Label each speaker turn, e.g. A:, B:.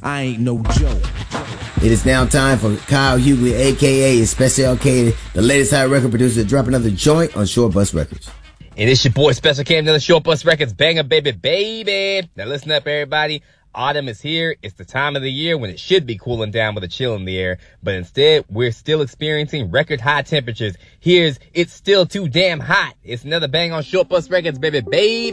A: I ain't no joke.
B: It is now time for Kyle Hughley, a.k.a. Special K, the latest hot record producer, to drop another joint on Short Bus Records.
C: And it's your boy Special K, another Short Bus Records banger, baby. Now listen up, everybody. Autumn is here. It's the time of the year when it should be cooling down with a chill in the air. But instead, we're still experiencing record high temperatures. Here's It's Still Too Damn Hot. It's another bang on Short Bus Records, baby.